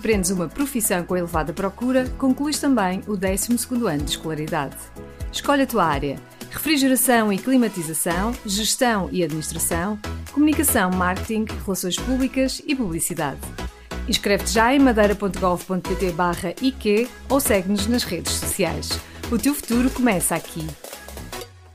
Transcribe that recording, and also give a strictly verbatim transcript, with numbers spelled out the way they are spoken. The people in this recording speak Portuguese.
Aprendes uma profissão com elevada procura, concluis também o décimo segundo ano de escolaridade. Escolhe a tua área: refrigeração e climatização, gestão e administração, comunicação, marketing, relações públicas e publicidade. Inscreve-te já em madeira ponto gov ponto pt barra I Q ou segue-nos nas redes sociais. O teu futuro começa aqui.